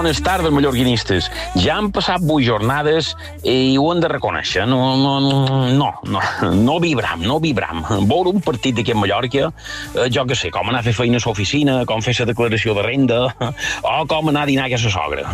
Bones tardes, mallorquinistes. Ja han passat 8 jornades i ho hem de reconèixer. No vibram. Veure un partit d'aquest Mallorca, jo que sé, com anar a fer feina a l'oficina, com fer la declaració de renda, o com anar a dinar a casa sogra.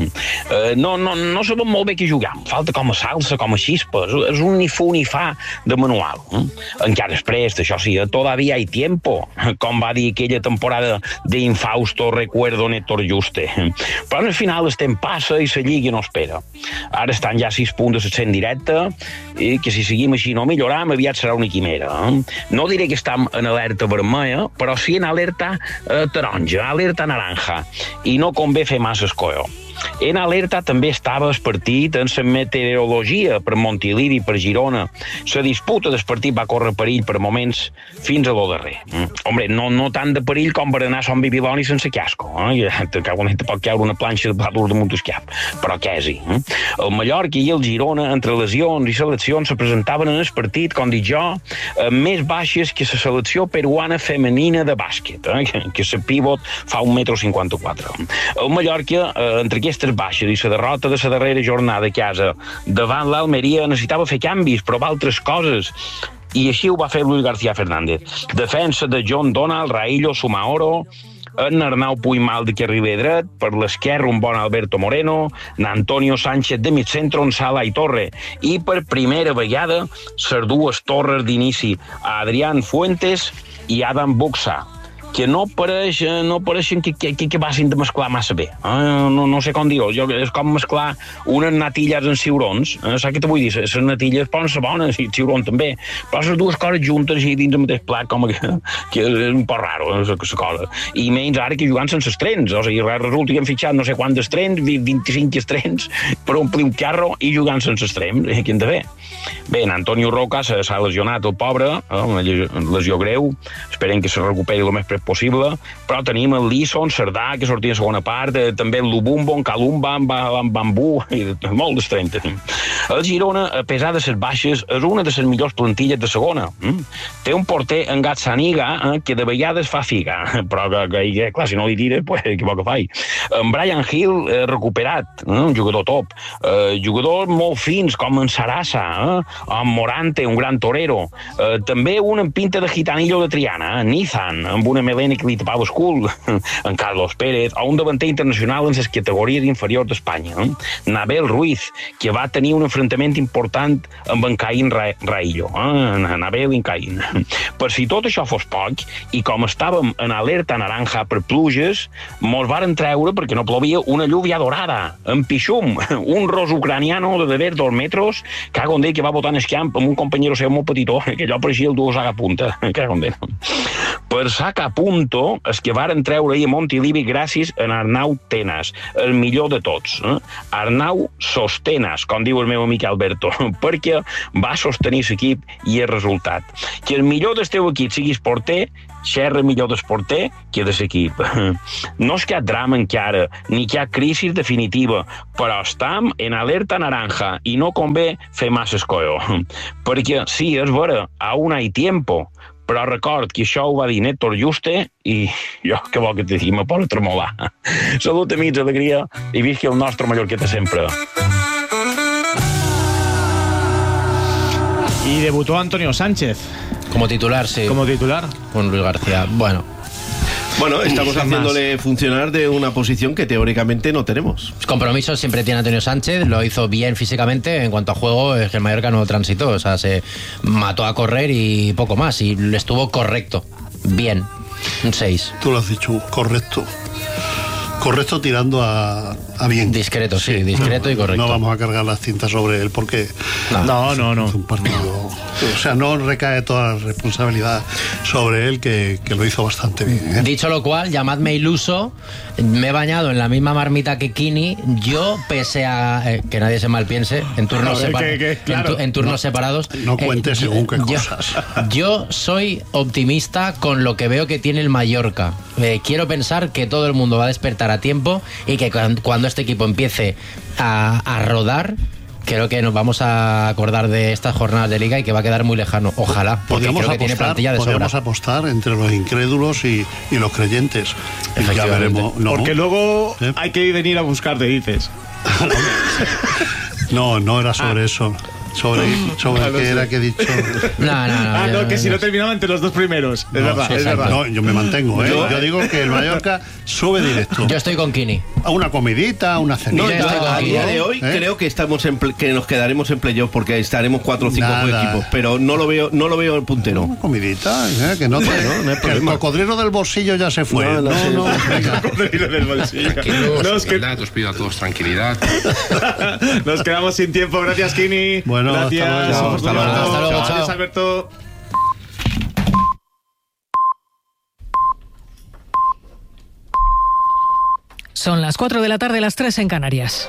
No sabem molt bé què jugar. Falta com a salsa, com a xispa. És un ni fu ni fa de manual. Encara es presta, això sí, todavía hay tiempo, com va dir aquella temporada d'Infausto recuerdo Néctor Juste. Però al final el temps passa i la Lliga no espera. Ara estan ja 6 punts de l'ascens directe, i que si seguim així no milloram, aviat serà una quimera. No diré que estem en alerta vermella, però sí en alerta taronja, alerta naranja, i no convé fer massa escolló. En alerta també estava el partit en la meteorologia per Montilivi i per Girona. La disputa del partit va córrer perill per moments fins a lo darrer. Hombre, no tant de perill com per anar a Son Bibiloni sense casco. Te pot caure una planxa de plàtol damunt el cap, però quasi. El Mallorca i el Girona, entre lesions i seleccions, se presentaven en el partit, com dic jo, més baixes que la selecció peruana femenina de bàsquet, que la pivot fa 1,54 m. El Mallorca, entre aquestes baixes i la derrota de la darrera jornada a casa davant l'Almeria, necessitava fer canvis, provar altres coses, i així ho va fer Luis García Fernández. Defensa de John Donald, Raillo, Sumaoro, en Arnau Puigmal de carriler dret, per l'esquerra un bon Alberto Moreno, Antonio Sánchez de mitcentro, en Sala i Torre, i per primera vegada les dues torres d'inici, Adrián Fuentes i Adam Buxa, que no pareixen que passin de mesclar massa bé. No sé com dir-ho. És com mesclar unes natilles en ciurons. Saps què te vull dir? Les natilles poden ser bones i el ciuron també, però les dues coses juntes i dins el mateix plat, com que és un poc raro, la cosa. I menys ara que jugant sense estrens. O sigui, resulta que hem fitxat no sé quants estrens, 25 estrens, per omplir un carro i jugant sense estrems. Què hem de fer? Bé, en Antonio Roca s'ha lesionat, el pobre, una lesió greu. Esperem que se recuperi el més possible, però tenim el Lisson, Cerdà, que sortia en segona part, també el Lubumbo, en Calumba, en Bambú, i molt d'estreny tenim. El Girona, a pesar de les baixes, és una de les millors plantilles de segona. Té un porter, en Gazzaniga, que de vegades fa figa, però que clar, si no li tira, pues, que bo que fai. En Brian Hill, recuperat, un jugador top. Jugadors molt fins, com en Sarasa, en Morante, un gran torero. També un en pinta de gitanillo de Triana, Nizan, amb una melena que li tapava el cul, en Carlos Pérez, o un davanter internacional en les categories inferiors d'Espanya, Nabel Ruiz, que va tenir un enfrontament important amb en Caín Raillo, Nabel i en Caín. Per si tot això fos poc, i com estàvem en alerta naranja per pluges, mos varen treure, perquè no plovia, una lluvia dorada, en Pichum, un ros ucraniano de d'haver 2 metres, cago en Déu, que va botar en el camp amb un companyero seu molt petitó, que allò pareixia el duo saca punta, cago en Déu. Per saca punto, és que varen treure ahir a Montilivi gràcies a Arnau Tenas, el millor de tots. Arnau Sostenas, com diu el meu amic Alberto, perquè va sostenir l'equip i el resultat. Que el millor del teu equip siguis porter, xerra millor del porter que de l'equip. No és que hi ha drama encara, ni que hi ha crisi definitiva, però estem en alerta naranja i no convé fer massa escolló. Perquè, sí, és vera, aún hay tiempo, però record que això ho va dir Néctor Juste i jo, que vol que te digui, me pot tremolar. Salut, amics, alegria, i visqui el nostre Mallorqueta sempre. Y debutó Antonio Sánchez. Como titular, sí. Como titular. Con Luis García. Bueno, estamos haciéndole funcionar de una posición que teóricamente no tenemos. Compromiso siempre tiene Antonio Sánchez, lo hizo bien físicamente. En cuanto a juego, es que el Mallorca no transitó, o sea, se mató a correr y poco más, y estuvo correcto, bien, un 6. Tú lo has dicho, correcto. Correcto tirando a bien. Discreto, sí, discreto y correcto. No vamos a cargar las cintas sobre él porque No. Es un partido. O sea, no recae toda la responsabilidad sobre él, que lo hizo bastante bien. Dicho lo cual, llamadme iluso, me he bañado en la misma marmita que Kini. Yo, pese a que nadie se malpiense, en turnos, en turnos separados. No cuentes según qué cosas. Yo soy optimista con lo que veo que tiene el Mallorca. Quiero pensar que todo el mundo va a despertar a tiempo y que cuando este equipo empiece a rodar, Creo que nos vamos a acordar de estas jornadas de Liga y que va a quedar muy lejano. Ojalá, porque creo que tiene plantilla de sobra. Podríamos apostar entre los incrédulos y los creyentes. Y ya veremos. No. Porque luego hay que venir a buscarte, dices. No era sobre eso. Sobre qué era que he dicho. No, que si no terminaba entre los dos primeros. Es verdad. No, yo me mantengo, ¿eh? Yo digo que el Mallorca sube directo. Yo estoy con Kini. A una comidita, una cenita. A día de hoy creo que que nos quedaremos en playoff porque estaremos 4 o 5 equipos, pero no lo veo el puntero. Una comidita, que no hay que el cocodrilo del bolsillo ya se fue. No. El cocodrilo del bolsillo. Os pido a todos tranquilidad. Nos quedamos sin tiempo. Gracias, Kini. Bueno, gracias. Hasta luego. Adiós, Alberto. Son las 4 de la tarde, las 3 en Canarias.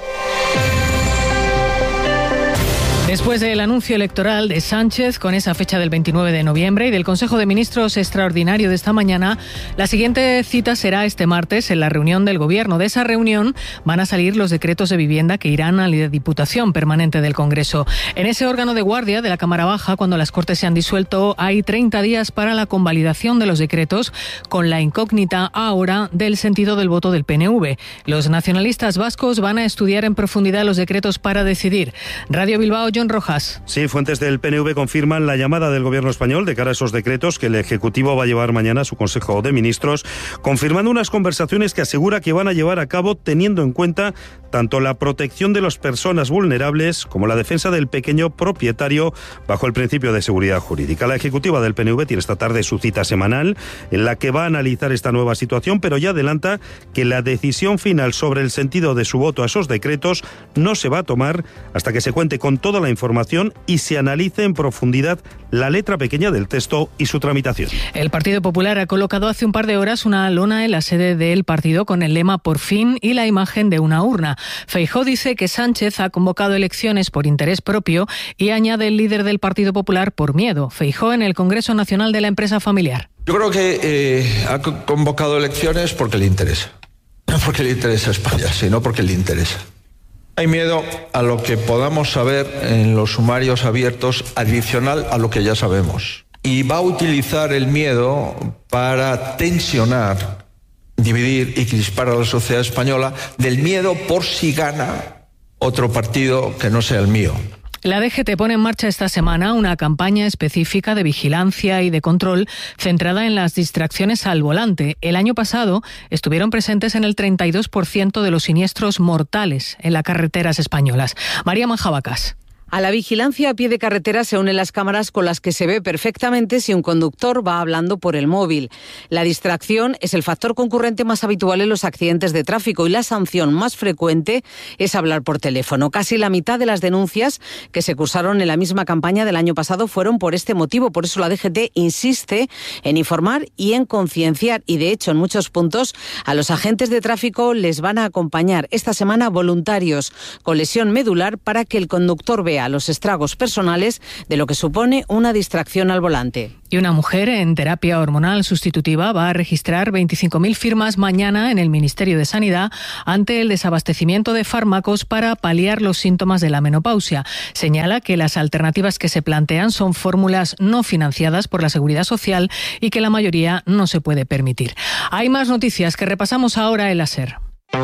Después del anuncio electoral de Sánchez con esa fecha del 29 de noviembre y del Consejo de Ministros extraordinario de esta mañana, la siguiente cita será este martes en la reunión del Gobierno. De esa reunión van a salir los decretos de vivienda que irán a la Diputación Permanente del Congreso. En ese órgano de guardia de la Cámara Baja, cuando las Cortes se han disuelto, hay 30 días para la convalidación de los decretos, con la incógnita ahora del sentido del voto del PNV. Los nacionalistas vascos van a estudiar en profundidad los decretos para decidir. Radio Bilbao, John Rojas. Sí, fuentes del PNV confirman la llamada del Gobierno español de cara a esos decretos que el Ejecutivo va a llevar mañana a su Consejo de Ministros, confirmando unas conversaciones que asegura que van a llevar a cabo teniendo en cuenta tanto la protección de las personas vulnerables como la defensa del pequeño propietario bajo el principio de seguridad jurídica. La ejecutiva del PNV tiene esta tarde su cita semanal en la que va a analizar esta nueva situación, pero ya adelanta que la decisión final sobre el sentido de su voto a esos decretos no se va a tomar hasta que se cuente con toda la información y se analice en profundidad la letra pequeña del texto y su tramitación. El Partido Popular ha colocado hace un par de horas una lona en la sede del partido con el lema "Por fin" y la imagen de una urna. Feijóo dice que Sánchez ha convocado elecciones por interés propio y añade el líder del Partido Popular por miedo. Feijóo en el Congreso Nacional de la Empresa Familiar. Yo creo que ha convocado elecciones porque le interesa. No porque le interesa a España, sino porque le interesa. Hay miedo a lo que podamos saber en los sumarios abiertos adicional a lo que ya sabemos. Y va a utilizar el miedo para tensionar, dividir y crispar a la sociedad española del miedo por si gana otro partido que no sea el mío. La DGT pone en marcha esta semana una campaña específica de vigilancia y de control centrada en las distracciones al volante. El año pasado estuvieron presentes en el 32% de los siniestros mortales en las carreteras españolas. María Manjabacas. A la vigilancia a pie de carretera se unen las cámaras con las que se ve perfectamente si un conductor va hablando por el móvil. La distracción es el factor concurrente más habitual en los accidentes de tráfico y la sanción más frecuente es hablar por teléfono. Casi la mitad de las denuncias que se cursaron en la misma campaña del año pasado fueron por este motivo. Por eso la DGT insiste en informar y en concienciar. Y de hecho, en muchos puntos, a los agentes de tráfico les van a acompañar esta semana voluntarios con lesión medular para que el conductor vea los estragos personales de lo que supone una distracción al volante. Y una mujer en terapia hormonal sustitutiva va a registrar 25.000 firmas mañana en el Ministerio de Sanidad ante el desabastecimiento de fármacos para paliar los síntomas de la menopausia. Señala que las alternativas que se plantean son fórmulas no financiadas por la Seguridad Social y que la mayoría no se puede permitir. Hay más noticias que repasamos ahora en la SER.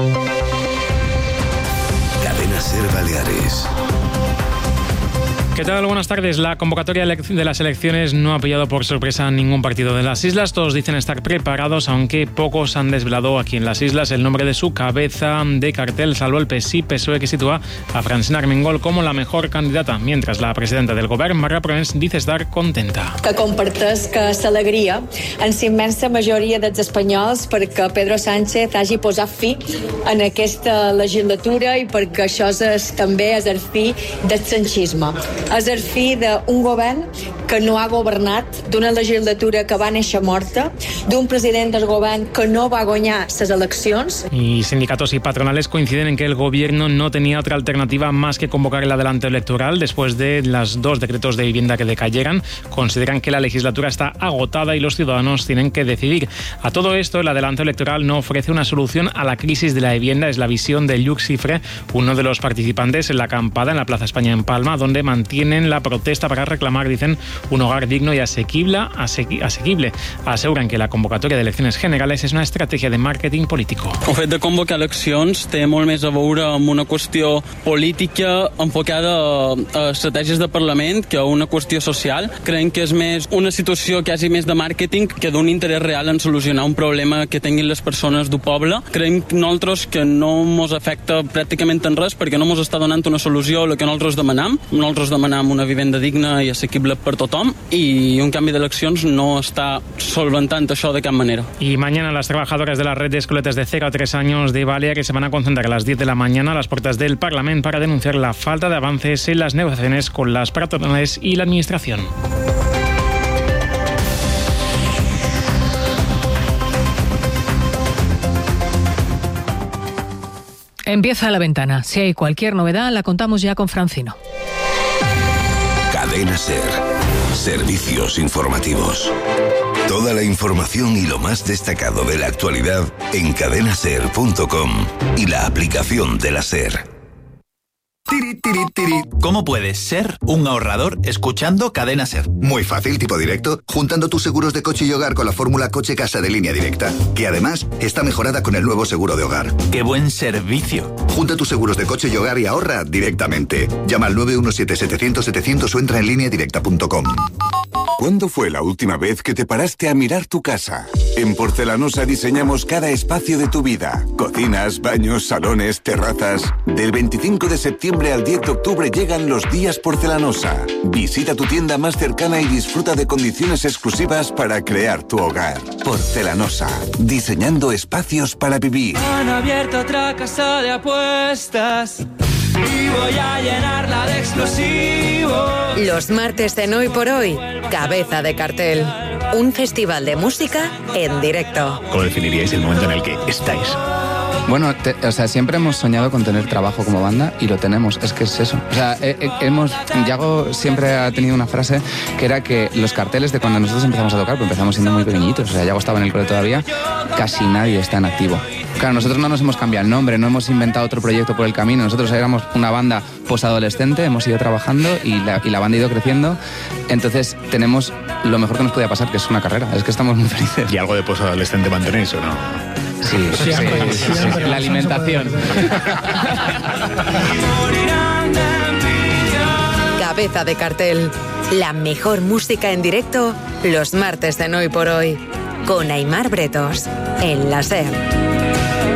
Cadena SER Baleares. ¿Qué tal? Buenas tardes. La convocatoria de las elecciones no ha pillado por sorpresa a ningún partido de las islas. Todos dicen estar preparados, aunque pocos han desvelado aquí en las islas el nombre de su cabeza de cartel, salvo el PSI-PSOE, que sitúa a Francina Armengol como la mejor candidata, mientras la presidenta del govern, Marga Provence, dice estar contenta. Que comparteix que s'alegria en la immensa majoria dels espanyols perquè Pedro Sánchez hagi posat fi en aquesta legislatura i perquè això és també exercir del sanchisme. és el fi d'un govern que no ha governat, d'una legislatura que va néixer morta, d'un president del govern que no va guanyar les eleccions. Y sindicatos y patronales coinciden en que el gobierno no tenía otra alternativa más que convocar el adelanto electoral después de los 2 decretos de vivienda que decayeran. Consideran que la legislatura está agotada y los ciudadanos tienen que decidir. A todo esto, el adelanto electoral no ofrece una solución a la crisis de la vivienda. Es la visión de Lluc Cifre, uno de los participantes en la acampada en la Plaza España en Palma, donde mantienen la protesta para reclamar, dicen, un hogar digno y asequible. Aseguran que la convocatoria de elecciones generales és una estratègia de màrqueting polític. El fet de convocar eleccions té molt més a veure amb una qüestió política enfocada a estratègies de Parlament que a una qüestió social. Creiem que és més una situació quasi més de màrqueting que d'un interès real en solucionar un problema que tinguin les persones del poble. Creiem nosaltres que no ens afecta pràcticament en res perquè no ens està donant una solució a la que nosaltres demanam. Nosaltres demanam una vivenda digna i assequible per tothom i un canvi d'eleccions no està solventant això de cap manera. Y mañana las trabajadoras de la red de escuelas de 0 a 3 años de Baleares se van a concentrar a las 10 de la mañana a las puertas del Parlamento para denunciar la falta de avances en las negociaciones con las patronales y la administración. Empieza La Ventana. Si hay cualquier novedad, la contamos ya con Francino. Cadena SER. Servicios informativos. Toda la información y lo más destacado de la actualidad en cadenaser.com y la aplicación de la SER. ¿Cómo puedes ser un ahorrador escuchando Cadena SER? Muy fácil, tipo directo, juntando tus seguros de coche y hogar con la fórmula coche-casa de Línea Directa, que además está mejorada con el nuevo seguro de hogar. ¡Qué buen servicio! Junta tus seguros de coche y hogar y ahorra directamente. Llama al 917-700-700 o entra en lineadirecta.com. ¿Cuándo fue la última vez que te paraste a mirar tu casa? En Porcelanosa diseñamos cada espacio de tu vida. Cocinas, baños, salones, terrazas. Del 25 de septiembre al 10 de octubre llegan los días Porcelanosa. Visita tu tienda más cercana y disfruta de condiciones exclusivas para crear tu hogar. Porcelanosa, diseñando espacios para vivir. Han abierto otra casa de apuestas y voy a llenarla de explosivos. Los martes en Hoy por Hoy, Cabeza de Cartel. Un festival de música en directo. ¿Cómo definiríais el momento en el que estáis? Bueno, siempre hemos soñado con tener trabajo como banda y lo tenemos, es que es eso. O sea, Yago siempre ha tenido una frase que era que los carteles de cuando nosotros empezamos a tocar, pues empezamos siendo muy pequeñitos, o sea, Yago estaba en el cole todavía, casi nadie está en activo. Claro, nosotros no nos hemos cambiado el nombre, no hemos inventado otro proyecto por el camino, nosotros éramos una banda posadolescente, hemos ido trabajando y la banda ha ido creciendo, entonces tenemos lo mejor que nos podía pasar, que es una carrera, es que estamos muy felices. ¿Y algo de posadolescente mantenéis o no? Sí, la alimentación. Cabeza de Cartel. La mejor música en directo los martes en Hoy por Hoy. Con Aimar Bretos. En la SER.